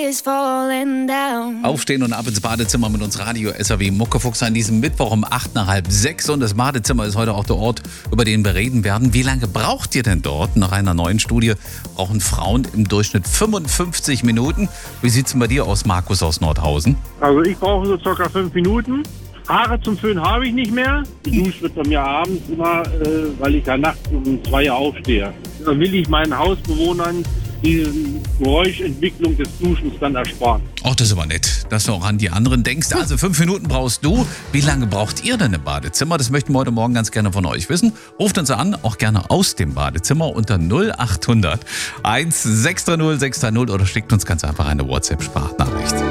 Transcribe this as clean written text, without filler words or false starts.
is falling down. Aufstehen und ab ins Badezimmer mit uns Radio SAW Muckefuchs an diesem Mittwoch um 5:08. Und das Badezimmer ist heute auch der Ort, über den wir reden werden. Wie lange braucht ihr denn dort? Nach einer neuen Studie brauchen Frauen im Durchschnitt 55 Minuten. Wie sieht es denn bei dir aus, Markus aus Nordhausen? Also ich brauche so circa 5 Minuten. Haare zum Föhn habe ich nicht mehr. Die Dusche wird bei mir abends immer, weil ich ja nachts um 2 Uhr aufstehe. Da will ich meinen Hausbewohnern diese Geräuschentwicklung des Duschens dann ersparen. Ach, das ist aber nett, dass du auch an die anderen denkst. Also 5 Minuten brauchst du. Wie lange braucht ihr denn im Badezimmer? Das möchten wir heute Morgen ganz gerne von euch wissen. Ruft uns an, auch gerne aus dem Badezimmer unter 0800 1630 630 oder schickt uns ganz einfach eine WhatsApp-Sprachnachricht.